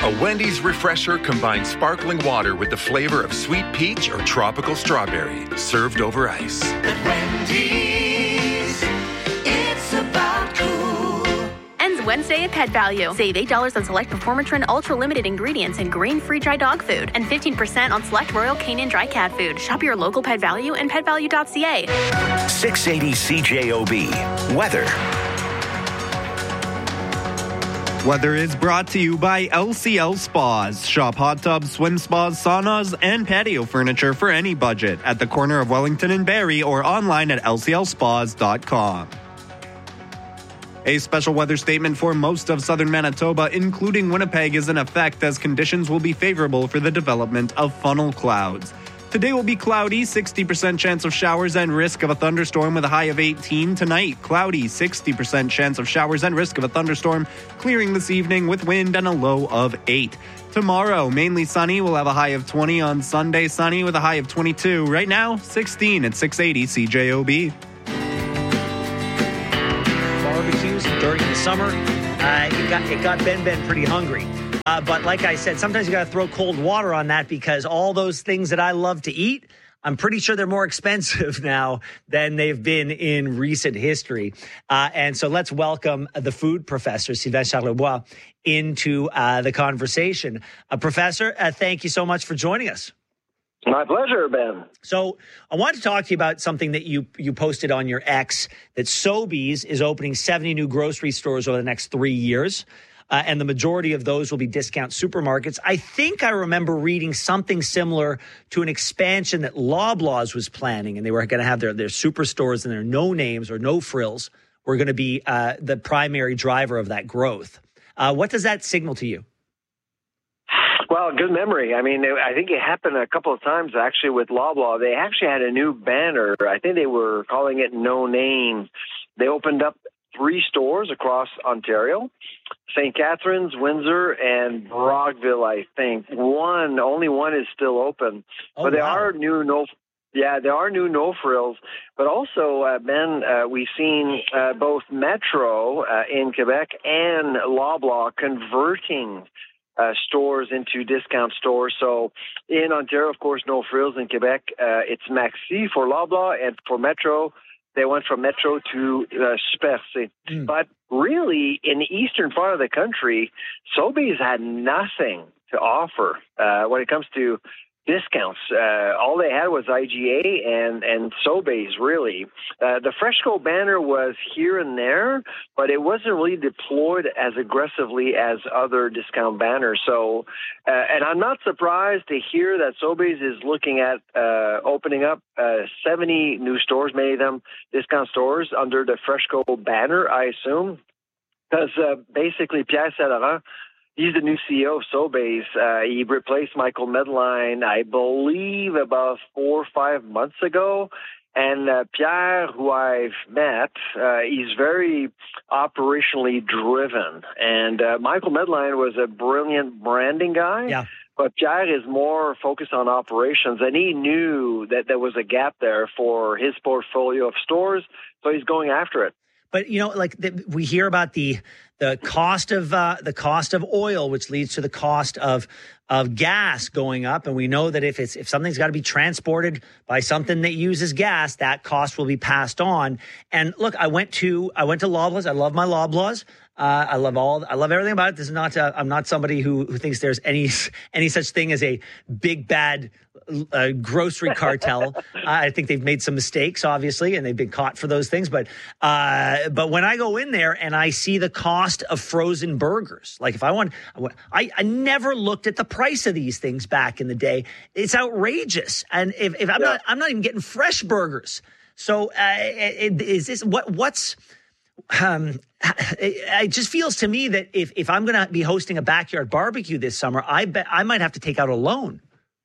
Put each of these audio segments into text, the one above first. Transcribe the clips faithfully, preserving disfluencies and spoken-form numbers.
A Wendy's refresher combines sparkling water with the flavor of sweet peach or tropical strawberry, served over ice. At Wendy's, it's about cool. Ends Wednesday at Pet Value. Save eight dollars on select Performatrin Ultra Limited ingredients and grain-free dry dog food, and fifteen percent on select Royal Canin dry cat food. Shop your local Pet Value and pet value dot c a. six eighty C J O B. Weather. Weather is brought to you by L C L Spas. Shop hot tubs, swim spas, saunas, and patio furniture for any budget at the corner of Wellington and Barrie or online at L C L spas dot com. A special weather statement for most of southern Manitoba, including Winnipeg, is in effect as conditions will be favorable for the development of funnel clouds. Today will be cloudy, sixty percent chance of showers and risk of a thunderstorm with a high of eighteen. Tonight, cloudy, sixty percent chance of showers and risk of a thunderstorm, clearing this evening with wind and a low of eight. Tomorrow, mainly sunny, we'll have a high of twenty. On Sunday, sunny with a high of twenty-two. Right now, sixteen at six eighty C J O B. Barbecues during the summer, uh, it got it got Ben Ben pretty hungry. Uh, but like I said, sometimes you got to throw cold water on that because all those things that I love to eat, I'm pretty sure they're more expensive now than they've been in recent history. Uh, and so let's welcome the food professor, Sylvain Charlebois, into uh, the conversation. Uh, professor, uh, thank you so much for joining us. My pleasure, Ben. So I want to talk to you about something that you you posted on your X, that Sobeys is opening seventy new grocery stores over the next three years. Uh, and the majority of those will be discount supermarkets. I think I remember reading something similar to an expansion that Loblaws was planning, and they were going to have their, their superstores and their no names or no frills were going to be uh, the primary driver of that growth. Uh, what does that signal to you? Well, good memory. I mean, I think it happened a couple of times actually with Loblaw. They actually had a new banner. I think they were calling it No Name. They opened up three stores across Ontario, Saint Catharines, Windsor, and Brockville, I think. One, only one is still open. Oh, but there wow. are new no Yeah, there are new no frills, but also, uh, Ben, uh, we've seen uh, both Metro uh, in Quebec and Loblaw converting uh, stores into discount stores. So in Ontario, of course, no frills. In Quebec, uh, it's Maxi for Loblaw, and for Metro, they went from Metro to uh, Super C. Mm. But really, in the eastern part of the country, Sobeys had nothing to offer uh, when it comes to discounts. Uh, all they had was I G A and, and Sobeys, really. Uh, the Freshco banner was here and there, but it wasn't really deployed as aggressively as other discount banners. So, uh, and I'm not surprised to hear that Sobeys is looking at uh, opening up uh, seventy new stores, many of them discount stores, under the Freshco banner, I assume. Because uh, basically, Pierre Saint-Laurent, he's the new C E O of Sobeys. Uh, he replaced Michael Medline, I believe, about four or five months ago. And uh, Pierre, who I've met, uh, he's very operationally driven. And uh, Michael Medline was a brilliant branding guy. Yeah. But Pierre is more focused on operations, and he knew that there was a gap there for his portfolio of stores, so he's going after it. But, you know, like the, we hear about the the cost of uh, the cost of oil, which leads to the cost of of gas going up. And we know that if it's if something's got to be transported by something that uses gas, that cost will be passed on. And look, I went to I went to Loblaws. I love my Loblaws. Uh, I love all. I love everything about it. This is not. Uh, I'm not somebody who who thinks there's any any such thing as a big bad uh, grocery cartel. I think they've made some mistakes, obviously, and they've been caught for those things. But uh, but when I go in there and I see the cost of frozen burgers, like if I want, I, I never looked at the price of these things back in the day. It's outrageous, and if, if I'm yeah. not, I'm not even getting fresh burgers. So uh, it, is this what what's Um, it just feels to me that if, if I'm going to be hosting a backyard barbecue this summer, I bet I might have to take out a loan.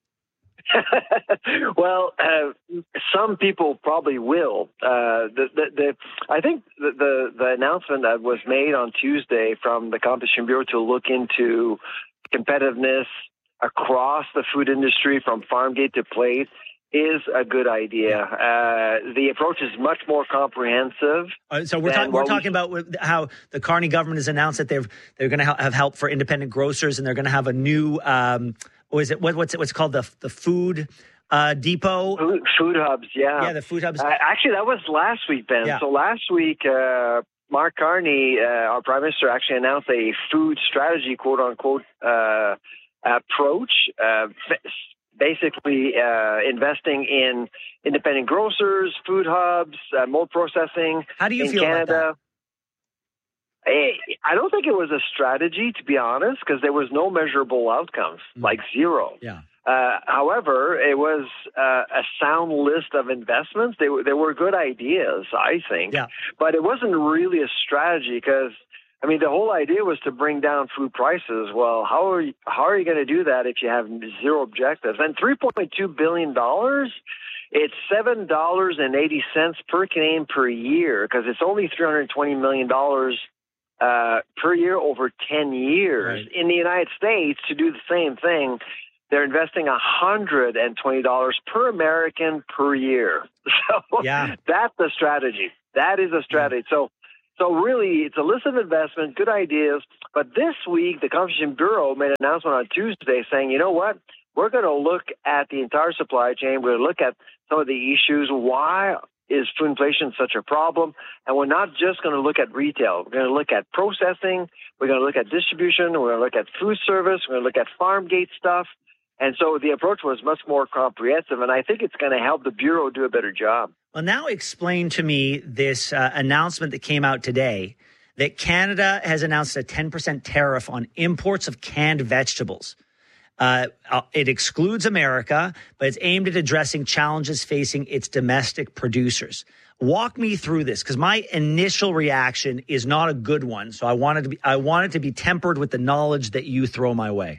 Well, uh, some people probably will. Uh, the, the, the, I think the, the, the announcement that was made on Tuesday from the Competition Bureau to look into competitiveness across the food industry from farm gate to plate is a good idea. Uh, the approach is much more comprehensive. Uh, so we're, ta- we're talking we... about how the Carney government has announced that they've they're going to ha- have help for independent grocers, and they're going to have a new um, what is it? What, what's it? What's it called the the food uh, depot? Food, food hubs, yeah, yeah, the food hubs. Uh, actually, that was last week, Ben. Yeah. So last week, uh, Mark Carney, uh, our prime minister, actually announced a food strategy, quote unquote, uh, approach. Uh, Basically, uh, investing in independent grocers, food hubs, uh, mold processing. How do you in feel Canada. about that? I, I don't think it was a strategy, to be honest, because there was no measurable outcomes, mm. like zero. Yeah. Uh, however, it was uh, a sound list of investments. They were, they were good ideas, I think. Yeah. But it wasn't really a strategy because, I mean, the whole idea was to bring down food prices. Well, how are you, how are you going to do that if you have zero objectives? And three point two billion dollars, it's seven dollars and eighty cents per Canadian per year because it's only three hundred twenty million dollars uh, per year over ten years. Right. In the United States, to do the same thing, they're investing one hundred twenty dollars per American per year. So yeah. That's the strategy. That is a strategy. Yeah. So. So really, it's a list of investment, good ideas. But this week, the Competition Bureau made an announcement on Tuesday saying, you know what? We're going to look at the entire supply chain. We're going to look at some of the issues. Why is food inflation such a problem? And we're not just going to look at retail. We're going to look at processing. We're going to look at distribution. We're going to look at food service. We're going to look at farm gate stuff. And so the approach was much more comprehensive, and I think it's going to help the Bureau do a better job. Well, now explain to me this uh, announcement that came out today that Canada has announced a ten percent tariff on imports of canned vegetables. Uh, it excludes America, but it's aimed at addressing challenges facing its domestic producers. Walk me through this, because my initial reaction is not a good one. So I wanted to be, I want it to be tempered with the knowledge that you throw my way.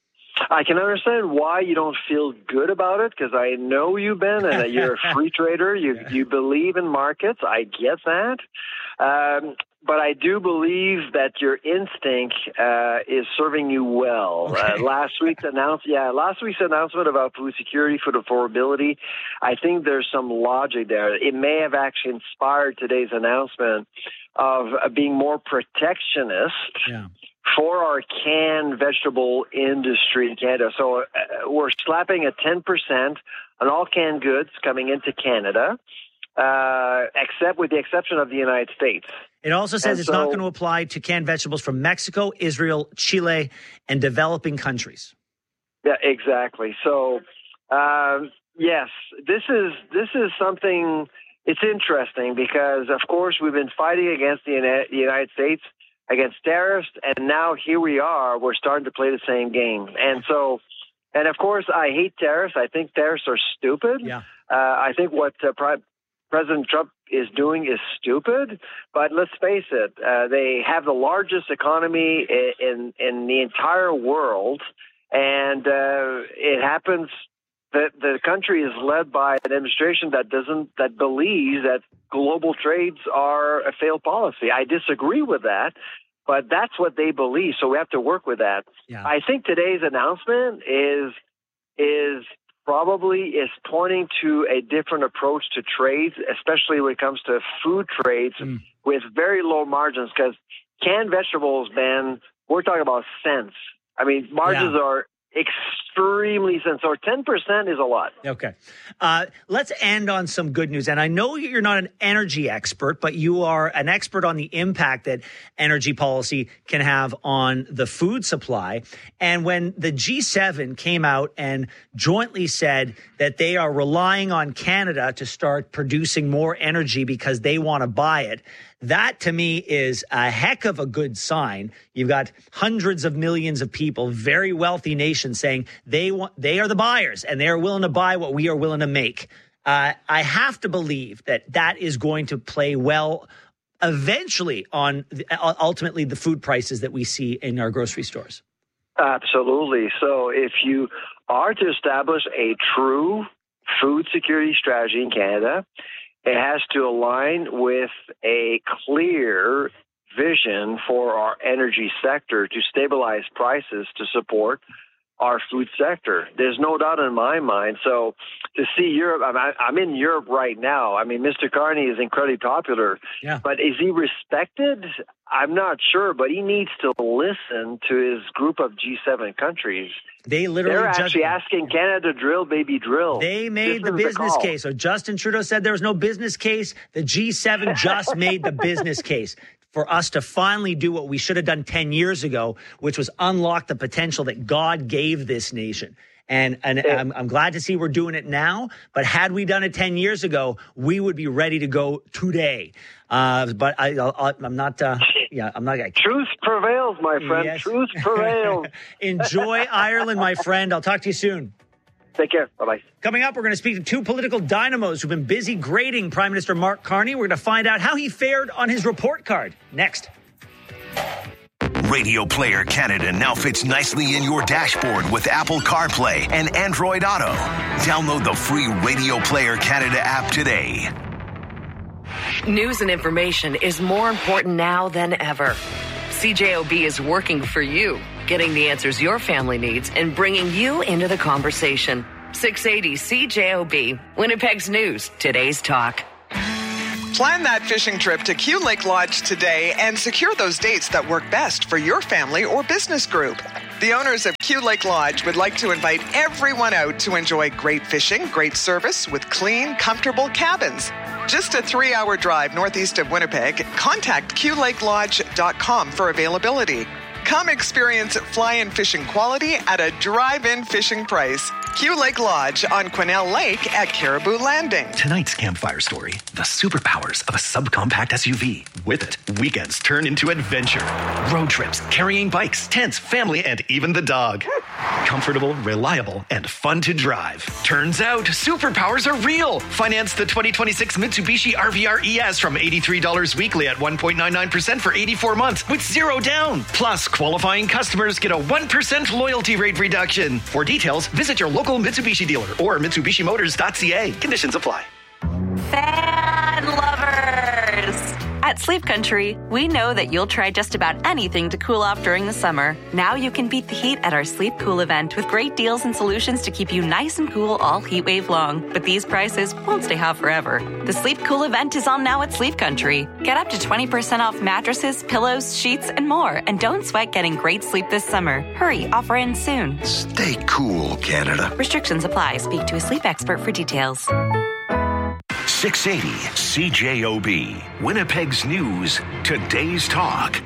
I can understand why you don't feel good about it, because I know you, Ben, and that you're a free trader. You yeah. you believe in markets. I get that. Um, but I do believe that your instinct uh, is serving you well. Okay. Uh, last week's announce, yeah, last week's announcement about food security, food affordability, I think there's some logic there. It may have actually inspired today's announcement of uh, being more protectionist. Yeah. For our canned vegetable industry in Canada. So uh, we're slapping a ten percent on all canned goods coming into Canada, uh, except with the exception of the United States. It also says and it's so, not going to apply to canned vegetables from Mexico, Israel, Chile, and developing countries. Yeah, exactly. So, um, yes, this is this is something, it's interesting because, of course, we've been fighting against the United States against tariffs, and now here we are, we're starting to play the same game. And so, and of course, I hate tariffs. I think tariffs are stupid. Yeah. Uh, I think what uh, Pre- President Trump is doing is stupid, but let's face it, uh, they have the largest economy in, in, in the entire world, and uh, it happens that the country is led by an administration that doesn't, that believes that global trades are a failed policy. I disagree with that, but that's what they believe. So we have to work with that. Yeah. I think today's announcement is is probably is pointing to a different approach to trades, especially when it comes to food trades mm. with very low margins. Because canned vegetables, man, we're talking about cents. I mean, margins yeah. are extremely sensitive. Or ten percent is a lot. Okay. Uh, let's end on some good news. And I know you're not an energy expert, but you are an expert on the impact that energy policy can have on the food supply. And when the G seven came out and jointly said that they are relying on Canada to start producing more energy because they want to buy it, that, to me, is a heck of a good sign. You've got hundreds of millions of people, very wealthy nations, saying they want, they are the buyers and they are willing to buy what we are willing to make. Uh, I have to believe that that is going to play well eventually on the, ultimately the food prices that we see in our grocery stores. Absolutely. So if you are to establish a true food security strategy in Canada, it has to align with a clear vision for our energy sector to stabilize prices to support our food sector. There's no doubt in my mind. So to see Europe, I'm, I'm in Europe right now. I mean, Mister Carney is incredibly popular, yeah. but is he respected? I'm not sure, but he needs to listen to his group of G seven countries. They literally They're just, actually asking Canada to drill, baby, drill. They made This the is business call. case. So Justin Trudeau said there was no business case. The G seven just made the business case for us to finally do what we should have done ten years ago, which was unlock the potential that God gave this nation. And, and Yeah. I'm, I'm glad to see we're doing it now. But had we done it ten years ago, we would be ready to go today. Uh, but I, I'll, I'm not, uh, yeah, I'm not. I, Truth prevails, my friend. Yes. Truth prevails. Enjoy Ireland, my friend. I'll talk to you soon. Take care. Bye-bye. Coming up, we're going to speak to two political dynamos who've been busy grading Prime Minister Mark Carney. We're going to find out how he fared on his report card. Next. Radio Player Canada now fits nicely in your dashboard with Apple CarPlay and Android Auto. Download the free Radio Player Canada app today. News and information is more important now than ever. C J O B is working for you, getting the answers your family needs and bringing you into the conversation. six eighty C J O B, Winnipeg's News, today's talk. Plan that fishing trip to Q Lake Lodge today and secure those dates that work best for your family or business group. The owners of Q Lake Lodge would like to invite everyone out to enjoy great fishing, great service with clean, comfortable cabins. Just a three-hour drive northeast of Winnipeg. Contact q lake lodge dot com for availability. Come experience fly-in fishing quality at a drive-in fishing price. Q Lake Lodge on Quesnel Lake at Caribou Landing. Tonight's campfire story, the superpowers of a subcompact S U V. With it, weekends turn into adventure. Road trips, carrying bikes, tents, family, and even the dog. Comfortable, reliable, and fun to drive. Turns out, superpowers are real. Finance the twenty twenty-six Mitsubishi R V R E S from eighty-three dollars weekly at one point nine nine percent for eighty-four months with zero down. Plus, qualifying customers get a one percent loyalty rate reduction. For details, visit your local Mitsubishi dealer or Mitsubishi Motors dot C A. Conditions apply. Fan lovers! At Sleep Country, we know that you'll try just about anything to cool off during the summer. Now you can beat the heat at our Sleep Cool event with great deals and solutions to keep you nice and cool all heat wave long. But these prices won't stay hot forever. The Sleep Cool event is on now at Sleep Country. Get up to twenty percent off mattresses, pillows, sheets, and more. And don't sweat getting great sleep this summer. Hurry, offer ends soon. Stay cool, Canada. Restrictions apply. Speak to a sleep expert for details. six eighty C J O B, Winnipeg's News, today's talk.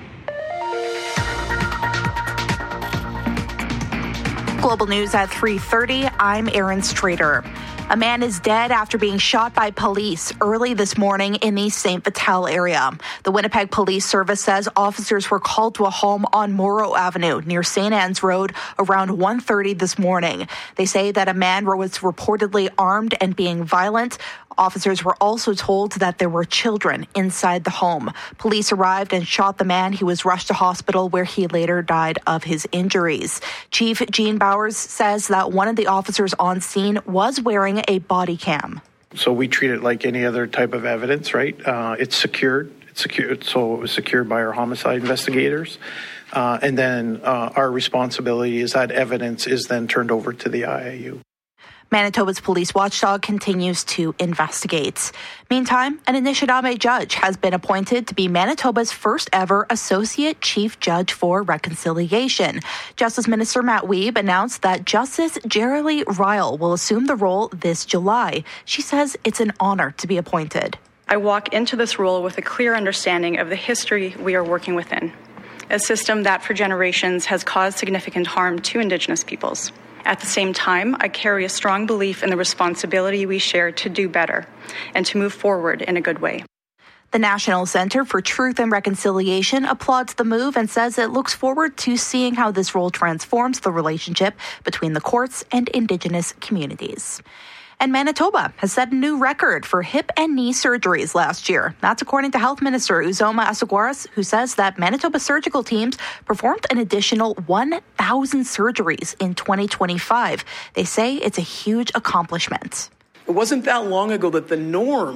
Global News at three thirty. I'm Erin Strader. A man is dead after being shot by police early this morning in the Saint Vital area. The Winnipeg Police Service says officers were called to a home on Morrow Avenue near Saint Anne's Road around one thirty this morning. They say that a man was reportedly armed and being violent. Officers were also told that there were children inside the home. Police arrived and shot the man. He was rushed to hospital where he later died of his injuries. Chief Gene Bowers says that one of the officers on scene was wearing a body cam. So we treat it like any other type of evidence, right? Uh, it's secured. It's secured. So it was secured by our homicide investigators. Uh, and then uh, our responsibility is that evidence is then turned over to the I A U. Manitoba's police watchdog continues to investigate. Meantime, an Anishinaabe judge has been appointed to be Manitoba's first ever Associate Chief Judge for Reconciliation. Justice Minister Matt Wiebe announced that Justice Jerilee Ryle will assume the role this July. She says it's an honor to be appointed. I walk into this role with a clear understanding of the history we are working within, a system that for generations has caused significant harm to Indigenous peoples. At the same time, I carry a strong belief in the responsibility we share to do better and to move forward in a good way. The National Center for Truth and Reconciliation applauds the move and says it looks forward to seeing how this role transforms the relationship between the courts and Indigenous communities. And Manitoba has set a new record for hip and knee surgeries last year. That's according to Health Minister Uzoma Asugwaras, who says that Manitoba surgical teams performed an additional one thousand surgeries in twenty twenty-five. They say it's a huge accomplishment. It wasn't that long ago that the norm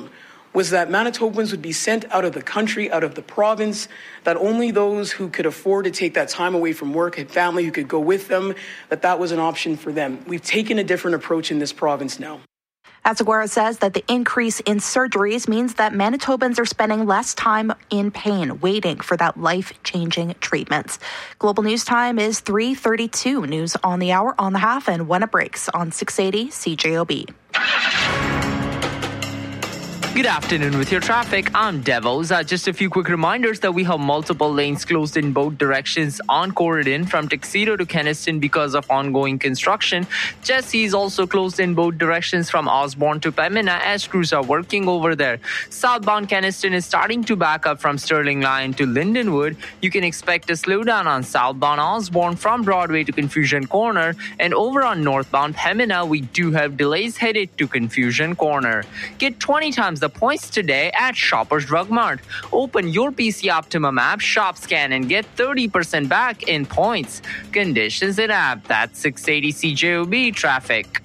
was that Manitobans would be sent out of the country, out of the province, that only those who could afford to take that time away from work, had family who could go with them, that that was an option for them. We've taken a different approach in this province now. Atsuguara says that the increase in surgeries means that Manitobans are spending less time in pain, waiting for that life-changing treatments. Global News Time is three thirty-two. News on the hour, on the half, and when it breaks on six eighty C J O B. Good afternoon with your traffic. I'm Devos. Uh, just a few quick reminders that we have multiple lanes closed in both directions on Corridon from Tuxedo to Keniston because of ongoing construction. Jesse is also closed in both directions from Osborne to Pembina as crews are working over there. Southbound Keniston is starting to back up from Sterling Line to Lindenwood. You can expect a slowdown on southbound Osborne from Broadway to Confusion Corner. And over on northbound Pembina, we do have delays headed to Confusion Corner. Get twenty times the points today at Shoppers Drug Mart. Open your P C Optimum app, shop, scan, and get thirty percent back in points. Conditions in app. That's six eighty C J O B traffic.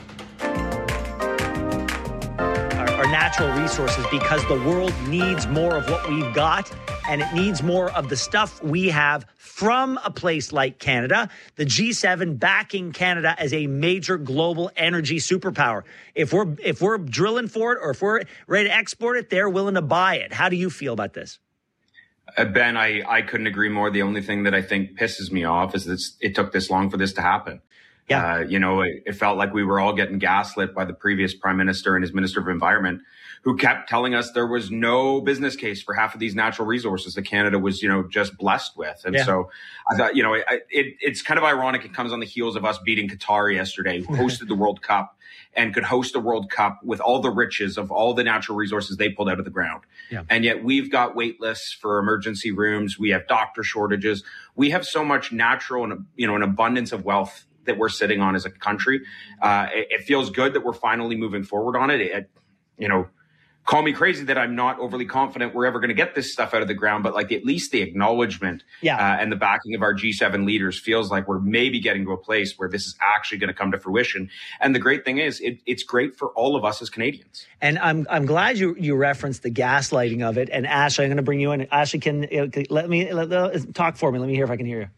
Our, our natural resources, because the world needs more of what we've got, and it needs more of the stuff we have from a place like Canada. The G seven backing Canada as a major global energy superpower. If we're if we're drilling for it, or if we're ready to export it, they're willing to buy it. How do you feel about this? Uh, Ben, I, I couldn't agree more. The only thing that I think pisses me off is that it took this long for this to happen. Yeah. Uh, you know, it, it felt like we were all getting gaslit by the previous prime minister and his minister of environment, who kept telling us there was no business case for half of these natural resources that Canada was, you know, just blessed with. And yeah. so I thought, you know, it, it, it's kind of ironic. It comes on the heels of us beating Qatar yesterday, who hosted the World Cup and could host a World Cup with all the riches of all the natural resources they pulled out of the ground. Yeah. And yet we've got wait lists for emergency rooms. We have doctor shortages. We have so much natural and, you know, an abundance of wealth that we're sitting on as a country. Uh, it, it feels good that we're finally moving forward on it. It, you know, call me crazy that I'm not overly confident we're ever going to get this stuff out of the ground, but like at least the acknowledgement yeah. uh, and the backing of our G seven leaders feels like we're maybe getting to a place where this is actually going to come to fruition. And the great thing is it, it's great for all of us as Canadians. And I'm I'm glad you you referenced the gaslighting of it. And Ashley, I'm going to bring you in. Ashley, can, can let me let, let, talk for me. Let me hear if I can hear you.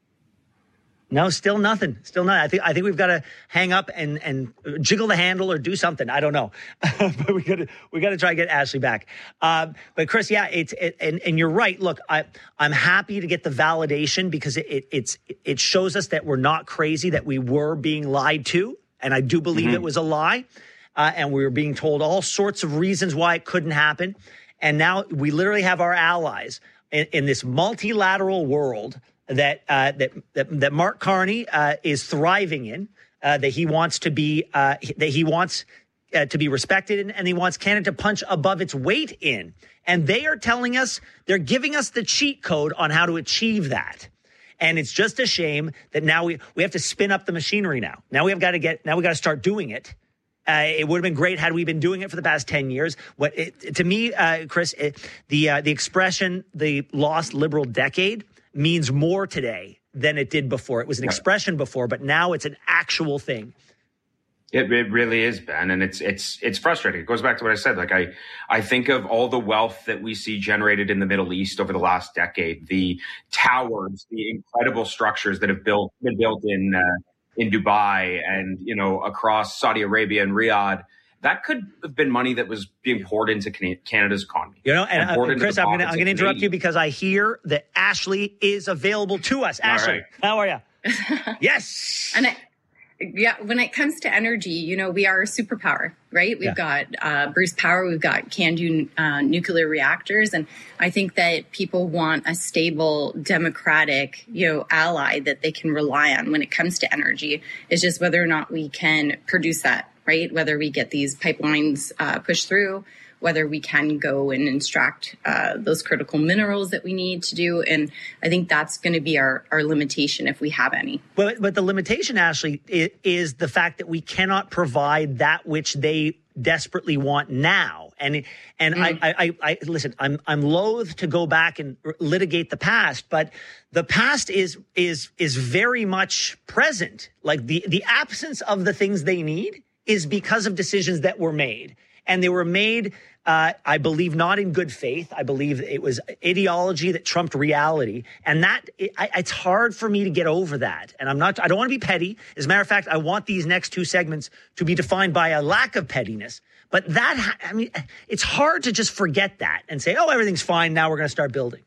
No, still nothing. Still not. I think I think we've got to hang up and, and jiggle the handle or do something. I don't know, but we got to we got to try to get Ashley back. Uh, but Chris, yeah, it's it, and and you're right. Look, I I'm happy to get the validation because it, it it's it shows us that we're not crazy, that we were being lied to, and I do believe mm-hmm. it was a lie, uh, and we were being told all sorts of reasons why it couldn't happen, and now we literally have our allies in, in this multilateral world that uh, that, that that Mark Carney uh, is thriving in, uh, that he wants to be uh, that he wants uh, to be respected in, and he wants Canada to punch above its weight in. And they are telling us, they're giving us the cheat code on how to achieve that. And it's just a shame that now we we have to spin up the machinery now. Now we have got to get now we got to start doing it. Uh, it would have been great had we been doing it for the past ten years. What it, to me, uh, Chris, it, the uh, the expression "the lost Liberal decade" means more today than it did before. It was an expression before, but now it's an actual thing. It, it really is, Ben, and it's it's it's frustrating. It goes back to what I said. Like I, I think of all the wealth that we see generated in the Middle East over the last decade, the towers, the incredible structures that have built been built in uh, in Dubai and you know across Saudi Arabia and Riyadh. That could have been money that was being poured into Canada's economy. You know, and, and uh, Chris, I'm going to I'm going to interrupt you because I hear that Ashley is available to us. Ashley, right. How are you? Yes. And I, yeah, when it comes to energy, you know, we are a superpower, right? We've yeah. got uh, Bruce Power, we've got CANDU uh, nuclear reactors, and I think that people want a stable, democratic, you know, ally that they can rely on when it comes to energy. It's just whether or not we can produce that. Right? Whether we get these pipelines uh, pushed through, whether we can go and extract uh, those critical minerals that we need to do. And I think that's going to be our, our limitation if we have any. But, but the limitation, Ashley, is the fact that we cannot provide that which they desperately want now. And and mm. I, I, I listen, I'm I'm loath to go back and litigate the past, but the past is is is very much present. Like the the absence of the things they need is because of decisions that were made. And they were made uh, I believe not in good faith. I believe it was ideology that trumped reality. And that it, I, it's hard for me to get over that. And I'm not, I don't want to be petty. As a matter of fact, I want these next two segments to be defined by a lack of pettiness. But that, I mean, it's hard to just forget that and say, oh, everything's fine. Now we're going to start building.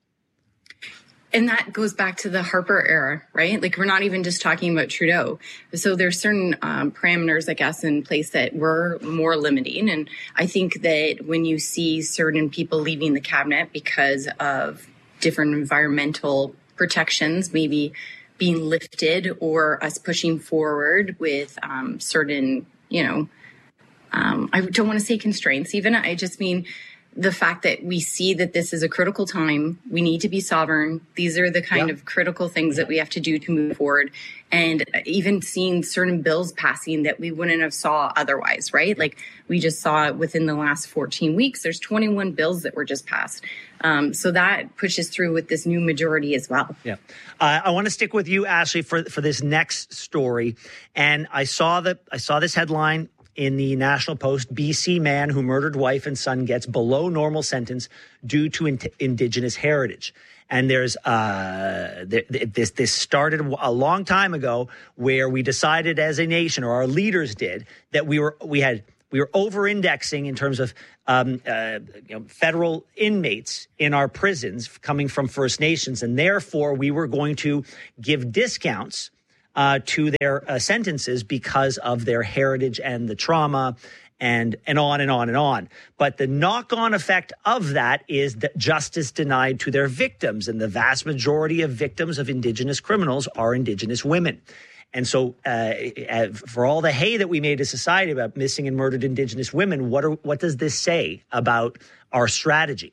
And that goes back to the Harper era, right? Like, we're not even just talking about Trudeau. So there's certain um, parameters, I guess, in place that were more limiting. And I think that when you see certain people leaving the cabinet because of different environmental protections, maybe being lifted, or us pushing forward with um, certain, you know, um, I don't want to say constraints even. I just mean the fact that we see that this is a critical time. We need to be sovereign. These are the kind yeah. of critical things that we have to do to move forward. And even seeing certain bills passing that we wouldn't have saw otherwise, right? Like, we just saw it within the last fourteen weeks. There's twenty-one bills that were just passed. Um, so that pushes through with this new majority as well. Yeah. Uh, I want to stick with you, Ashley, for, for this next story. And I saw the, I saw this headline in the National Post: B C man who murdered wife and son gets below normal sentence due to in- Indigenous heritage. And there's uh, th- th- this this started a long time ago, where we decided as a nation, or our leaders did, that we were we had we were over-indexing in terms of um, uh, you know, federal inmates in our prisons coming from First Nations, and therefore we were going to give discounts Uh, to their uh, sentences because of their heritage and the trauma, and and on and on and on. But the knock-on effect of that is that justice denied to their victims, and the vast majority of victims of Indigenous criminals are Indigenous women. And so uh, for all the hay that we made as society about missing and murdered Indigenous women, what are, what does this say about our strategy?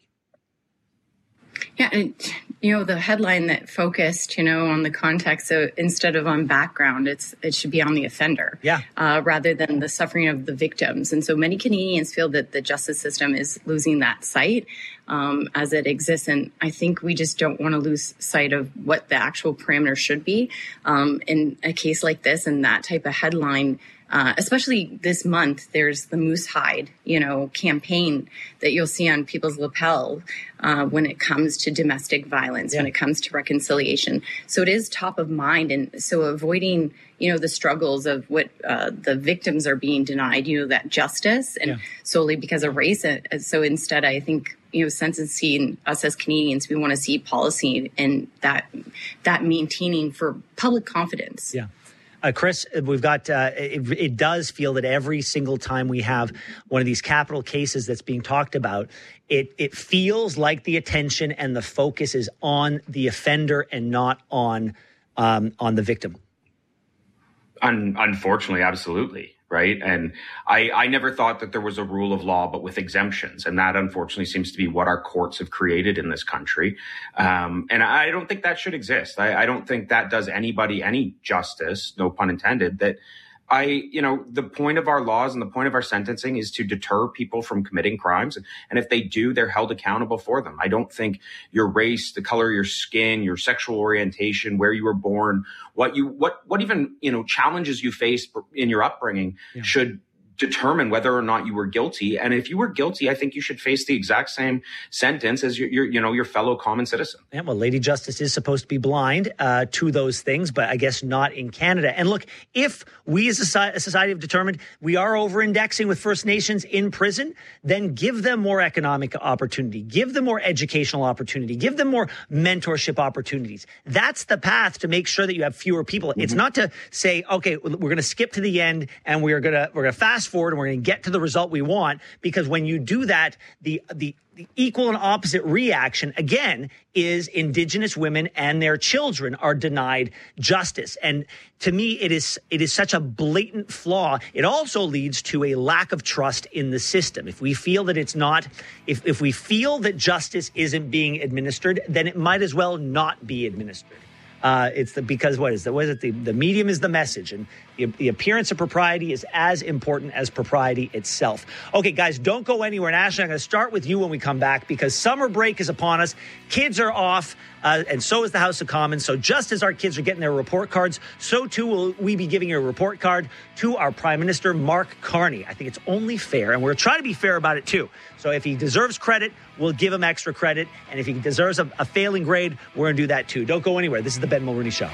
Yeah, and, you know, the headline that focused, you know, on the context, so instead of on background, it's it should be on the offender, yeah, uh, rather than the suffering of the victims. And so many Canadians feel that the justice system is losing that sight um, as it exists. And I think we just don't want to lose sight of what the actual parameters should be um, in a case like this, and that type of headline. Uh, especially this month, there's the Moose Hide, you know, campaign that you'll see on people's lapel uh, when it comes to domestic violence, yeah. when it comes to reconciliation. So it is top of mind. And so avoiding, you know, the struggles of what uh, the victims are being denied, you know, that justice, and yeah. solely because of race. So instead, I think, you know, sentencing us as Canadians, we want to see policy and that that maintaining for public confidence. Yeah. Uh, Chris, we've got, uh, it, it does feel that every single time we have one of these capital cases that's being talked about, it, it feels like the attention and the focus is on the offender and not on, um, on the victim. Un- unfortunately, absolutely. Right. And I, I never thought that there was a rule of law, but with exemptions. And that, unfortunately, seems to be what our courts have created in this country. Um, and I don't think that should exist. I, I don't think that does anybody any justice, no pun intended, that I, you know, the point of our laws and the point of our sentencing is to deter people from committing crimes. And if they do, they're held accountable for them. I don't think your race, the color of your skin, your sexual orientation, where you were born, what you, what, what even, you know, challenges you faced in your upbringing yeah. should determine whether or not you were guilty. And if you were guilty, I think you should face the exact same sentence as your, your you know, your fellow common citizen. Yeah, well, Lady Justice is supposed to be blind uh, to those things, but I guess not in Canada. And look, if we as a society have determined we are over-indexing with First Nations in prison, then give them more economic opportunity, give them more educational opportunity, give them more mentorship opportunities. That's the path to make sure that you have fewer people. Mm-hmm. It's not to say, okay, we're going to skip to the end and we're going to we're going to fast forward and we're going to get to the result we want, because when you do that, the the the equal and opposite reaction again is Indigenous women and their children are denied justice. And to me, it is it is such a blatant flaw. It also leads to a lack of trust in the system. If we feel that it's not, if if we feel that justice isn't being administered, then it might as well not be administered. Uh, it's the because what is the what is it? The, the medium is the message, and the, the appearance of propriety is as important as propriety itself. Okay, guys, don't go anywhere. And Ashley, I'm going to start with you when we come back because summer break is upon us. Kids are off, uh, and so is the House of Commons. So just as our kids are getting their report cards, so too will we be giving a report card to our Prime Minister, Mark Carney. I think it's only fair, and we're trying to be fair about it too. So if he deserves credit, we'll give him extra credit. And if he deserves a, a failing grade, we're going to do that too. Don't go anywhere. This is the Ben Mulrooney Show.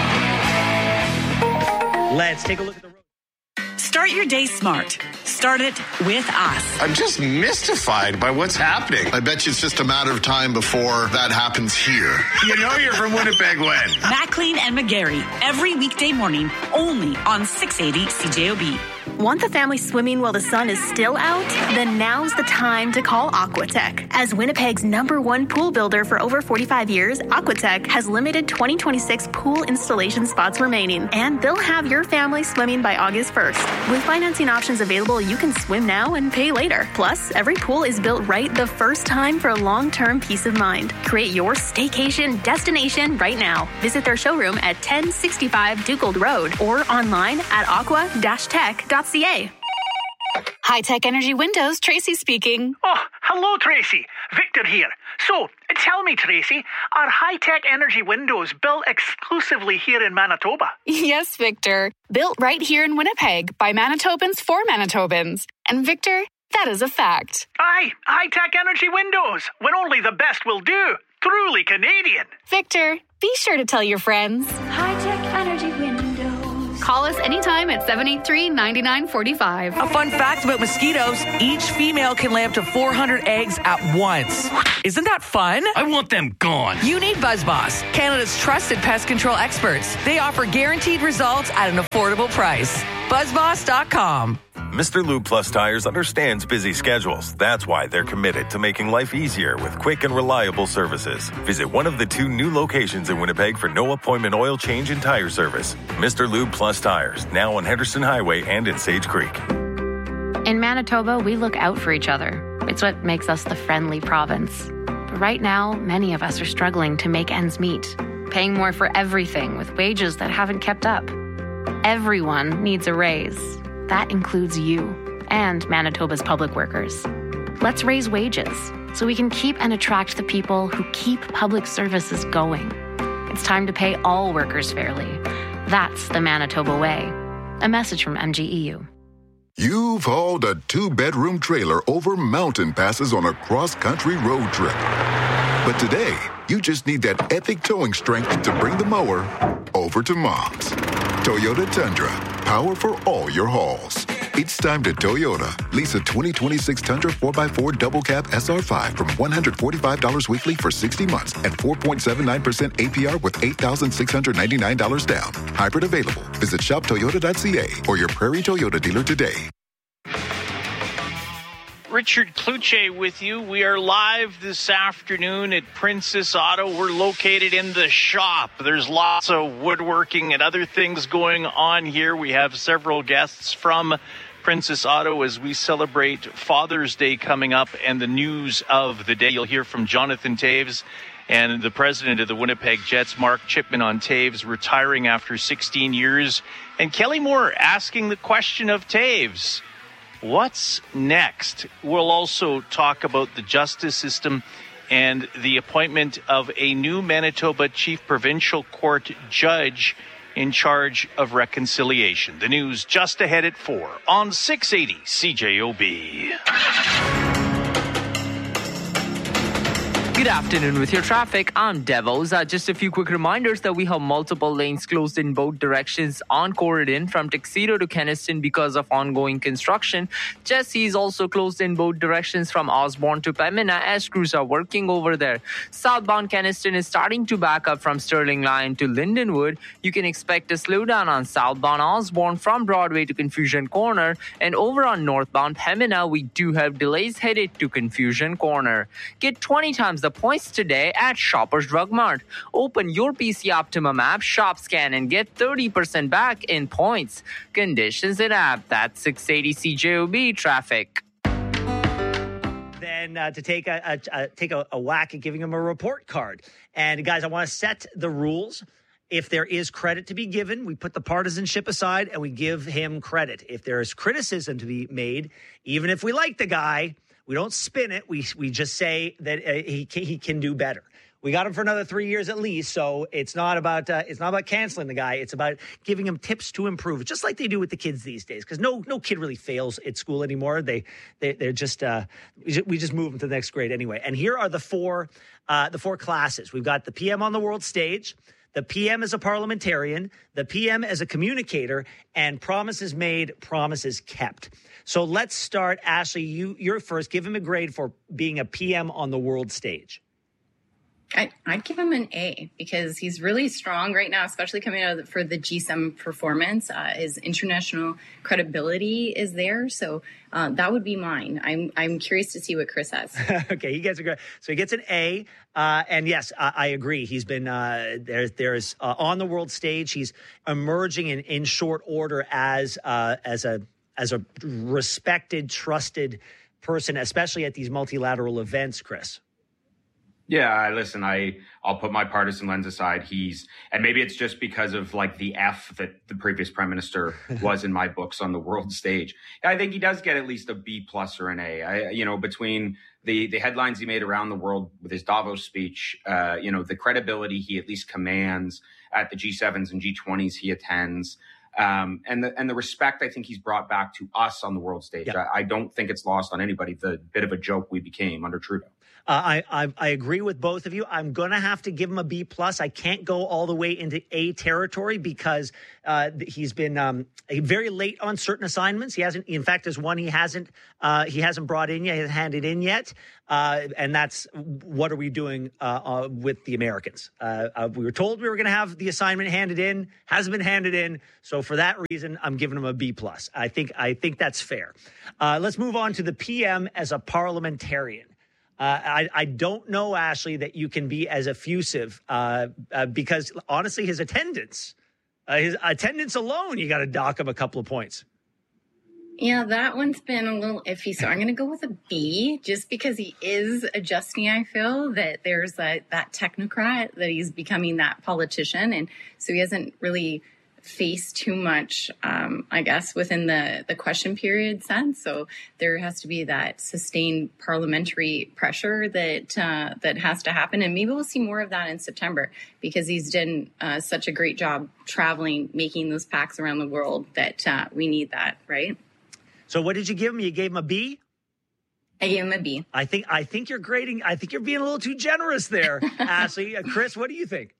Let's take a look at the road. Start your day smart. Start it with us. I'm just mystified by what's happening. I bet you it's just a matter of time before that happens here. You know you're from Winnipeg when? McLean and McGarry, every weekday morning, only on six eighty C J O B. Want the family swimming while the sun is still out? Then now's the time to call Aquatech. As Winnipeg's number one pool builder for over forty-five years, Aquatech has limited twenty twenty-six pool installation spots remaining, and they'll have your family swimming by August first. With financing options available, you can swim now and pay later. Plus, every pool is built right the first time for long-term peace of mind. Create your staycation destination right now. Visit their showroom at ten sixty-five Dukeold Road or online at aqua dash tech dot c a. High-Tech Energy Windows, Tracy speaking. Oh, hello, Tracy. Victor here. So, tell me, Tracy, are High-Tech Energy Windows built exclusively here in Manitoba? Yes, Victor. Built right here in Winnipeg by Manitobans for Manitobans. And Victor, that is a fact. Aye, High-Tech Energy Windows, when only the best will do. Truly Canadian. Victor, be sure to tell your friends. High-Tech Energy Windows. Call us anytime at seven eight three, nine nine four five. A fun fact about mosquitoes, each female can lay up to four hundred eggs at once. Isn't that fun? I want them gone. You need BuzzBoss, Canada's trusted pest control experts. They offer guaranteed results at an affordable price. buzz boss dot com. Mister Lube Plus Tires understands busy schedules. That's why they're committed to making life easier with quick and reliable services. Visit one of the two new locations in Winnipeg for no appointment oil change and tire service. Mister Lube Plus Tires, now on Henderson Highway and in Sage Creek. In Manitoba, we look out for each other. It's what makes us the friendly province. But right now, many of us are struggling to make ends meet, paying more for everything with wages that haven't kept up. Everyone needs a raise. That includes you and Manitoba's public workers. Let's raise wages so we can keep and attract the people who keep public services going. It's time to pay all workers fairly. That's the Manitoba way. A message from M G E U. You've hauled a two-bedroom trailer over mountain passes on a cross-country road trip. But today, you just need that epic towing strength to bring the mower over to Mom's. Toyota Tundra, power for all your hauls. It's time to Toyota. Lease a twenty twenty-six Tundra four by four Double Cab S R five from one hundred forty-five dollars weekly for sixty months and four point seven nine percent A P R with eight thousand six hundred ninety-nine dollars down. Hybrid available. Visit shop toyota dot c a or your Prairie Toyota dealer today. Richard Kluche with you. We are live this afternoon at Princess Auto. We're located in the shop. There's lots of woodworking and other things going on here. We have several guests from Princess Auto as we celebrate Father's Day coming up and the news of the day. You'll hear from Jonathan Toews and the president of the Winnipeg Jets, Mark Chipman, on Toews retiring after sixteen years. And Kelly Moore asking the question of Toews. What's next? We'll also talk about the justice system and the appointment of a new Manitoba Chief Provincial Court judge in charge of reconciliation. The news just ahead at four on six eighty C J O B. Good afternoon with your traffic. I'm Devos. Uh, just a few quick reminders that we have multiple lanes closed in both directions on Corridon from Tuxedo to Keniston because of ongoing construction. Jesse is also closed in both directions from Osborne to Pembina as crews are working over there. Southbound Keniston is starting to back up from Sterling Line to Lindenwood. You can expect a slowdown on southbound Osborne from Broadway to Confusion Corner. And over on northbound Pembina, we do have delays headed to Confusion Corner. Get twenty times the points today at Shoppers Drug Mart. Open your P C Optimum app, shop scan, and get thirty percent back in points. Conditions in app. That's six eighty C J O B traffic. Then uh, to take a, a, a take a, a whack at giving them a report card. And guys, I want to set the rules if there is credit to be given, we put the partisanship aside and we give him credit. If there is criticism to be made, even if we like the guy, we don't spin it. We we just say that uh, he can, he can do better. We got him for another three years at least, so it's not about uh, it's not about canceling the guy. It's about giving him tips to improve, just like they do with the kids these days. Because no no kid really fails at school anymore. They they they're just uh, we just move them to the next grade anyway. And here are the four uh, the four classes. We've got the P M on the world stage, the P M as a parliamentarian, the P M as a communicator, and promises made, promises kept. So let's start, Ashley. You you're first. Give him a grade for being a P M on the world stage. I, I'd give him an A because he's really strong right now, especially coming out of the, for the G seven performance. Uh, his international credibility is there, so uh, that would be mine. I'm I'm curious to see what Chris has. Okay, he gets a grade, so he gets an A. Uh, and yes, I, I agree. He's been uh, there. There's uh, on the world stage. He's emerging in, in short order as uh, as a as a respected, trusted person, especially at these multilateral events, Chris. Yeah, listen, I, I'll put my partisan lens aside. He's, and maybe it's just because of like the F that the previous prime minister was in my books on the world stage. I think he does get at least a B plus or an A. I, you know, between the, the headlines he made around the world with his Davos speech, uh, you know, the credibility he at least commands at the G sevens and G twenties he attends. Um, and the, and the respect I think he's brought back to us on the world stage. Yeah. I, I don't think it's lost on anybody, the bit of a joke we became under Trudeau. Uh, I, I I agree with both of you. I'm going to have to give him a B plus. I can't go all the way into A territory because uh, he's been um, very late on certain assignments. He hasn't, in fact, there's one he hasn't uh, he hasn't brought in yet, he hasn't handed in yet, uh, and that's what are we doing uh, uh, with the Americans? Uh, uh, we were told we were going to have the assignment handed in, hasn't been handed in, so for that reason, I'm giving him a B plus. I think I think that's fair. Uh, let's move on to the P M as a parliamentarian. Uh, I, I don't know, Ashley, that you can be as effusive uh, uh, because, honestly, his attendance, uh, his attendance alone, you got to dock him a couple of points. Yeah, that one's been a little iffy. So I'm going to go with a B just because he is adjusting. I feel that there's a, that technocrat, that he's becoming that politician. And so he hasn't really faced too much, um, I guess, within the, the question period sense. So there has to be that sustained parliamentary pressure that uh, that has to happen. And maybe we'll see more of that in September because he's done uh, such a great job traveling, making those pacts around the world that uh, we need that, right? So what did you give him? You gave him a B? I gave him a B. I think, I think you're grading, I think you're being a little too generous there, Ashley. Uh, Chris, what do you think?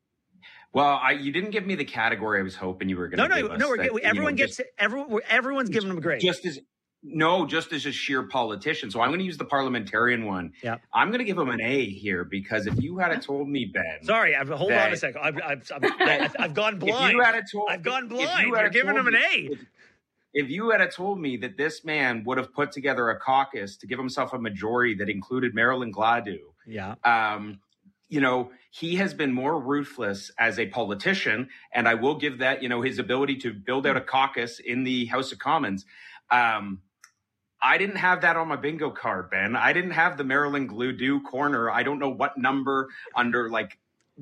Well, I, you didn't give me the category I was hoping you were going to no, give no, us. No, no, that, everyone you know, gets just, everyone. Everyone's giving them a grade. Just as no, just as a sheer politician. So I'm going to use the parliamentarian one. Yeah, I'm going to give him an A here because if you had told me, Ben, sorry, I've, hold that, on a second. I've, I've, I've, I've gone blind. If you had told, I've gone blind. You You're giving him an A. If, if you had told me that this man would have put together a caucus to give himself a majority that included Marilyn Gladu, yeah. Um, you know, he has been more ruthless as a politician, and I will give that, you know, his ability to build out a caucus in the House of Commons. Um, I didn't have that on my bingo card, Ben. I didn't have the Marilyn Gladu corner. I don't know what number under like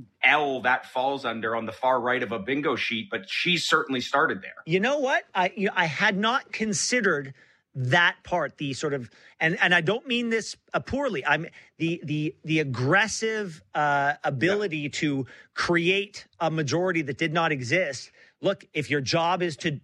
L that falls under on the far right of a bingo sheet, but she certainly started there. You know what? I you know, I had not considered that part, the sort of, and, and I don't mean this uh, poorly. I'm the the the aggressive uh, ability yeah. to create a majority that did not exist. Look, if your job is to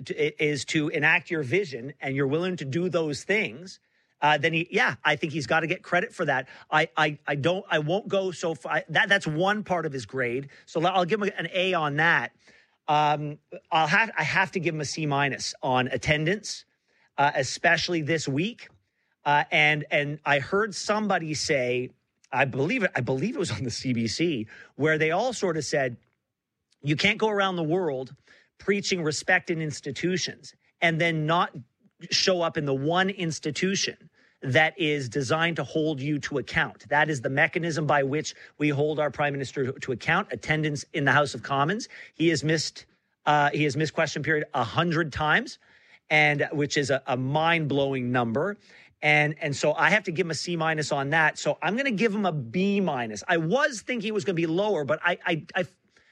is to enact your vision and you're willing to do those things, uh, then he, yeah, I think he's got to get credit for that. I I I don't I won't go so far. That that's one part of his grade. So I'll give him an A on that. Um, I'll have I have to give him a C minus on attendance. Uh, especially this week, uh, and and I heard somebody say, I believe it, I believe it was on the C B C, where they all sort of said, you can't go around the world preaching respect in institutions and then not show up in the one institution that is designed to hold you to account. That is the mechanism by which we hold our prime minister to, to account. Attendance in the House of Commons. He has missed, uh, he has missed question period a hundred times. And which is a, a mind-blowing number. And and so I have to give him a C minus on that. So I'm going to give him a B minus. I was thinking it was going to be lower, but I, I, I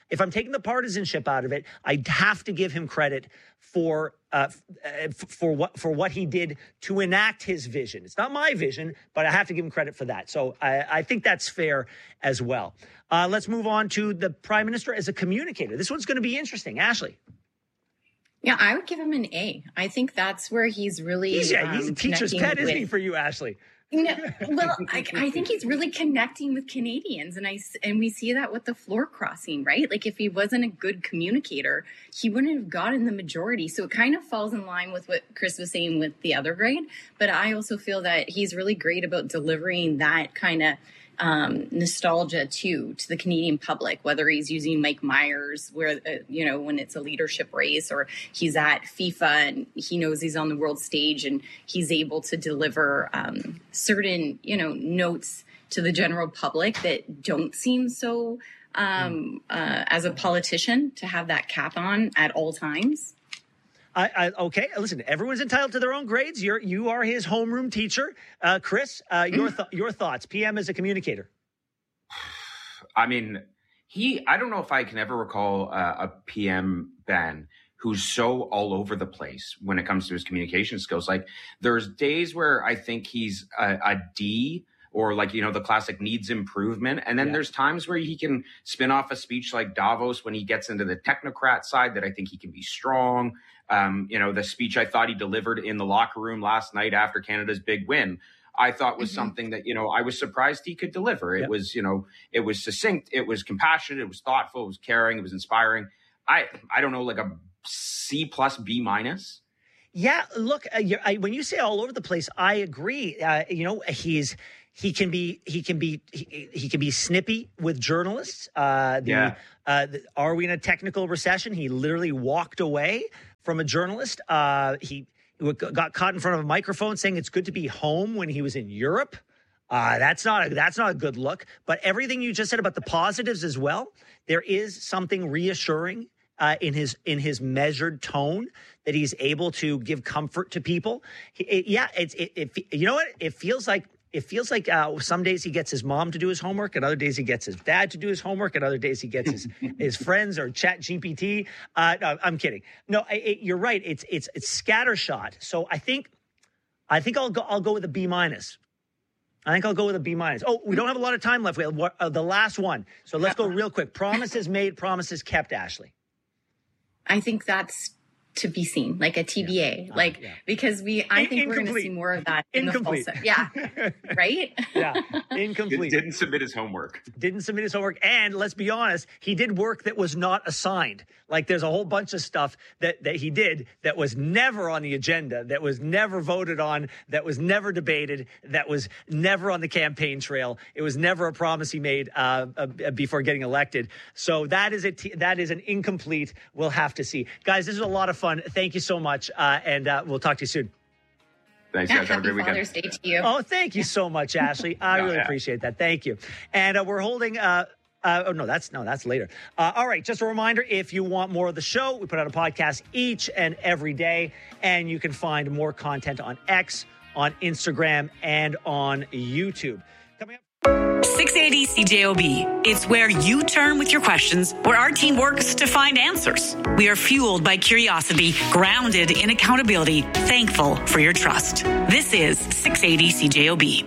if I'm taking the partisanship out of it, I have to give him credit for uh, f- for what for what he did to enact his vision. It's not my vision, but I have to give him credit for that. So I, I think that's fair as well. Uh, let's move on to the Prime Minister as a communicator. This one's going to be interesting. Ashley. Yeah, I would give him an A. I think that's where he's really he's, yeah, he's um, a teacher's pet, isn't he, with, for you, Ashley? You know, well, I, I think he's really connecting with Canadians, and I and we see that with the floor crossing, right? Like if he wasn't a good communicator, he wouldn't have gotten the majority. So it kind of falls in line with what Chris was saying with the other grade. But I also feel that he's really great about delivering that kind of um, nostalgia too to the Canadian public, whether he's using Mike Myers, where uh, you know when it's a leadership race, or he's at FIFA and he knows he's on the world stage and he's able to deliver um, certain you know notes to the general public that don't seem so um, uh, as a politician to have that cap on at all times. I, I, okay, listen, everyone's entitled to their own grades. You're, you are his homeroom teacher. Uh, Chris, uh, your, th- your thoughts, P M as a communicator. I mean, he, I don't know if I can ever recall uh, a P M, Ben, who's so all over the place when it comes to his communication skills. Like there's days where I think he's a, a D, or like, you know, the classic needs improvement. And then yeah. there's times where he can spin off a speech like Davos when he gets into the technocrat side that I think he can be strong. Um, you know, the speech I thought he delivered in the locker room last night after Canada's big win, I thought was mm-hmm. something that, you know, I was surprised he could deliver. It yep. was, you know, it was succinct, it was compassionate, it was thoughtful, it was caring, it was inspiring. I, I don't know, like a C plus B minus. Yeah, look, uh, you're, I, when you say all over the place, I agree. Uh, you know, he's, He can be he can be he, he can be snippy with journalists. Uh, the, yeah. uh, the, are we in a technical recession? He literally walked away from a journalist. Uh, he, he got caught in front of a microphone saying it's good to be home when he was in Europe. Uh, that's not a, that's not a good look. But everything you just said about the positives as well, there is something reassuring uh, in his in his measured tone that he's able to give comfort to people. He, it, yeah, it's it, it. You know what? It feels like. It feels like uh, some days he gets his mom to do his homework, and other days he gets his dad to do his homework, and other days he gets his, his friends or Chat G P T. Uh, no, I'm kidding. No, I, it, you're right. It's it's it's scattershot. So I think I think I'll go I'll go with a B minus. I think I'll go with a B minus. Oh, we don't have a lot of time left. We have uh, the last one, so let's go real quick. Promises made, promises kept. Ashley, I think that's to be seen, like a T B A, yeah. like uh, yeah. because we, I think Incomplete. We're going to see more of that in Incomplete. the fall. Yeah, right. Yeah, incomplete. Didn't submit his homework. Didn't submit his homework, and let's be honest, he did work that was not assigned. Like there's a whole bunch of stuff that that he did that was never on the agenda, that was never voted on, that was never debated, that was never on the campaign trail. It was never a promise he made uh, uh, before getting elected. So that is a t- that is an incomplete. We'll have to see, guys. This is a lot of fun. Thank you so much, uh, and uh, we'll talk to you soon. Thanks, guys. Have a great weekend. Father's Day to you. Oh, thank you so much, Ashley. I really yeah. appreciate that. Thank you. And uh, we're holding. Uh, uh, oh no, that's no, that's later. Uh, all right, just a reminder: if you want more of the show, we put out a podcast each and every day, and you can find more content on X, on Instagram, and on YouTube. Coming up. six eighty C J O B. It's where you turn with your questions, where our team works to find answers. We are fueled by curiosity, grounded in accountability, thankful for your trust. This is six eighty C J O B.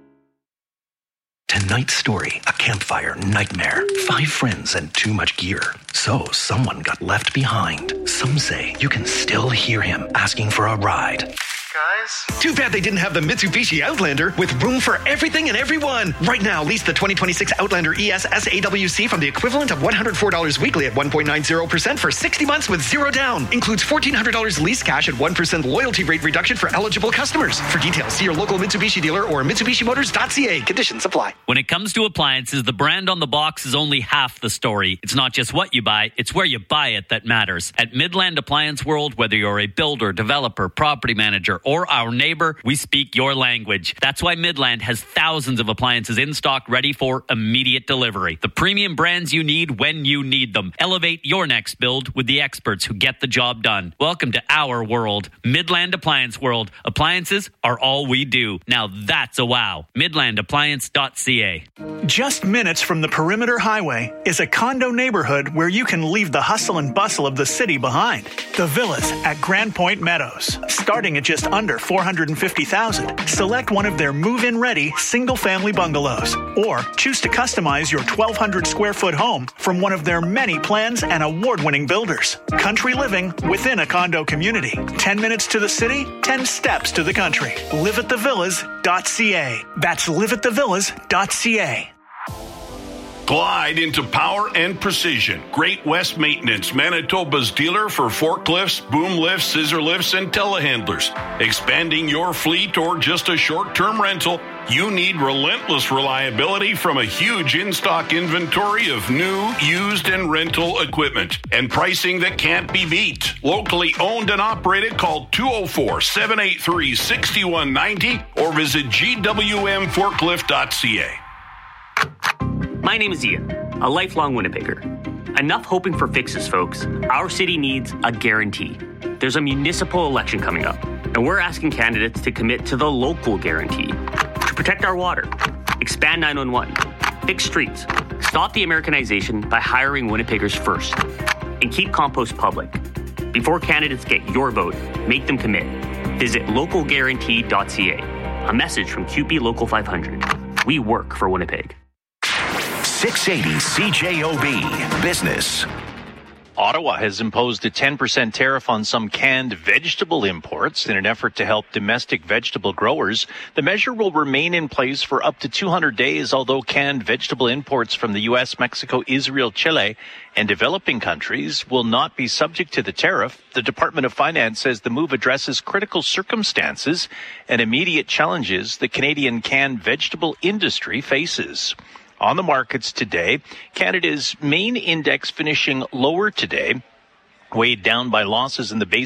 Tonight's story, a campfire nightmare. Five friends and too much gear. So someone got left behind. Some say you can still hear him asking for a ride. Guys? Too bad they didn't have the Mitsubishi Outlander with room for everything and everyone. Right now, lease the twenty twenty-six Outlander E S S A W C from the equivalent of one hundred four dollars weekly at one point nine zero percent for sixty months with zero down. Includes fourteen hundred dollars lease cash at one percent loyalty rate reduction for eligible customers. For details, see your local Mitsubishi dealer or Mitsubishi Motors dot C A. Conditions apply. When it comes to appliances, the brand on the box is only half the story. It's not just what you buy, it's where you buy it that matters. At Midland Appliance World, whether you're a builder, developer, property manager, or our neighbor, we speak your language. That's why Midland has thousands of appliances in stock ready for immediate delivery. The premium brands you need when you need them. Elevate your next build with the experts who get the job done. Welcome to our world, Midland Appliance World. Appliances are all we do. Now that's a wow. midland appliance dot c a. Just minutes from the Perimeter Highway is a condo neighborhood where you can leave the hustle and bustle of the city behind. The Villas at Grand Point Meadows. Starting at just under four hundred fifty thousand dollars, select one of their move-in ready single-family bungalows or choose to customize your twelve hundred square foot home from one of their many plans and award-winning builders. Country living within a condo community. ten minutes to the city, ten steps to the country. live at the villas dot c a. That's live at the villas dot c a. Glide into power and precision. Great West Maintenance, Manitoba's dealer for forklifts, boom lifts, scissor lifts, and telehandlers. Expanding your fleet or just a short-term rental, you need relentless reliability from a huge in-stock inventory of new, used, and rental equipment. And pricing that can't be beat. Locally owned and operated, call two oh four, seven eight three, six one nine oh or visit g w m forklift dot c a. My name is Ian, a lifelong Winnipegger. Enough hoping for fixes, folks. Our city needs a guarantee. There's a municipal election coming up, and we're asking candidates to commit to the local guarantee. To protect our water, expand nine one one, fix streets, stop the Americanization by hiring Winnipeggers first, and keep compost public. Before candidates get your vote, make them commit. Visit local guarantee dot c a. A message from Q P Local five hundred. We work for Winnipeg. six eighty C J O B Business. Ottawa has imposed a ten percent tariff on some canned vegetable imports in an effort to help domestic vegetable growers. The measure will remain in place for up to two hundred days, although canned vegetable imports from the U S, Mexico, Israel, Chile, and developing countries will not be subject to the tariff. The Department of Finance says the move addresses critical circumstances and immediate challenges the Canadian canned vegetable industry faces. On the markets today, Canada's main index finishing lower today, weighed down by losses in the base